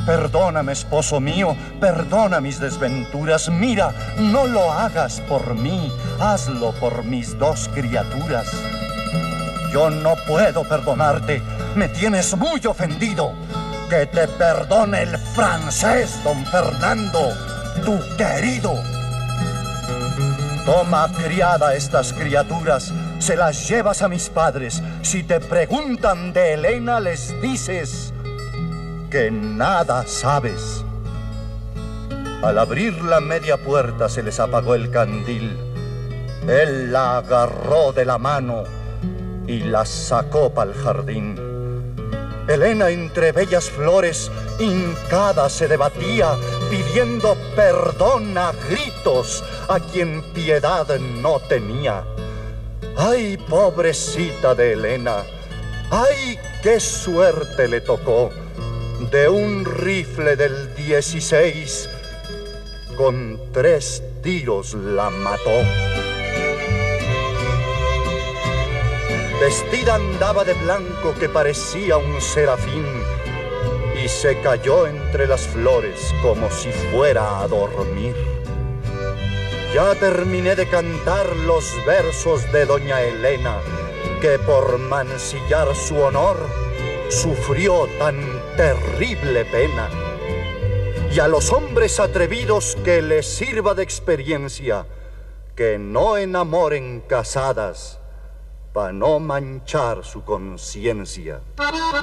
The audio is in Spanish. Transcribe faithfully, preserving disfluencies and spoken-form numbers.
Perdóname, esposo mío, perdona mis desventuras. Mira, no lo hagas por mí, hazlo por mis dos criaturas. Yo no puedo perdonarte, me tienes muy ofendido. Que te perdone el francés, don Fernando, tu querido. Toma criada estas criaturas, se las llevas a mis padres. Si te preguntan de Elena, les dices que nada sabes. Al abrir la media puerta se les apagó el candil. Él la agarró de la mano y la sacó pa'l jardín. Elena, entre bellas flores, hincada se debatía, pidiendo perdón a gritos a quien piedad no tenía. ¡Ay, pobrecita de Elena! ¡Ay, qué suerte le tocó! De un rifle del dieciséis, con tres tiros la mató. Vestida andaba de blanco que parecía un serafín y se cayó entre las flores como si fuera a dormir. Ya terminé de cantar los versos de doña Elena, que por mancillar su honor sufrió tan terrible pena. Y a los hombres atrevidos que les sirva de experiencia, que no enamoren casadas, pa' no manchar su conciencia.